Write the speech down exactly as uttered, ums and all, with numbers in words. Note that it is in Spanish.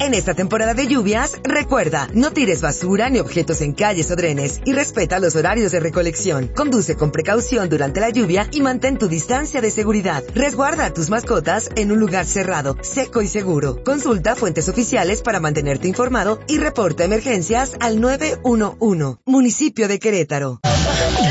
En esta temporada de lluvias, recuerda, no tires basura ni objetos en calles o drenes y respeta los horarios de recolección. Conduce con precaución durante la lluvia y mantén tu distancia de seguridad. Resguarda a tus mascotas en un lugar cerrado, seco y seguro. Consulta fuentes oficiales para mantenerte informado y reporta emergencias al nueve uno uno. Municipio de Querétaro.